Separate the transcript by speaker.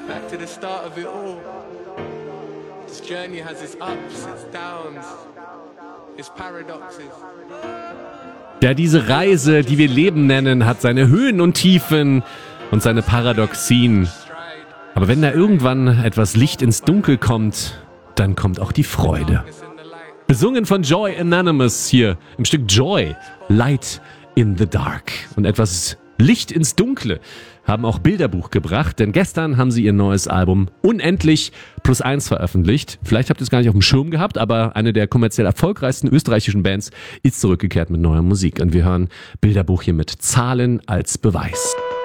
Speaker 1: Back to the start of it all. This journey has its ups, its downs, its paradoxes.
Speaker 2: Ja, diese Reise, die wir Leben nennen, hat seine Höhen und Tiefen und seine Paradoxien. Aber wenn da irgendwann etwas Licht ins Dunkel kommt, dann kommt auch die Freude. Besungen von Joy Anonymous hier im Stück Joy, Light in the Dark. Und etwas Licht ins Dunkle haben auch Bilderbuch gebracht, denn gestern haben sie ihr neues Album Unendlich +1 veröffentlicht. Vielleicht habt ihr es gar nicht auf dem Schirm gehabt, aber eine der kommerziell erfolgreichsten österreichischen Bands ist zurückgekehrt mit neuer Musik. Und wir hören Bilderbuch hier mit Zahlen als Beweis.